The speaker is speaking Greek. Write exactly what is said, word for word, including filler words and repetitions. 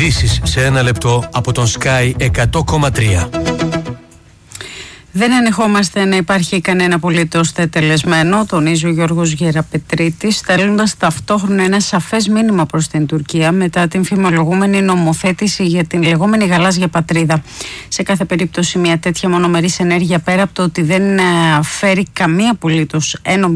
Ειδήσεις σε ένα λεπτό από τον Sky εκατό κόμμα τρία. Δεν ανεχόμαστε να υπάρχει κανένα απολύτως τετελεσμένο, τονίζει ο Γιώργος Γεραπετρίτης, στέλνοντας ταυτόχρονα ένα σαφές μήνυμα προς την Τουρκία μετά την φημολογούμενη νομοθέτηση για την λεγόμενη γαλάζια πατρίδα. Σε κάθε περίπτωση, μια τέτοια μονομερής ενέργεια, πέρα από το ότι δεν φέρει καμία απολύτως ένομη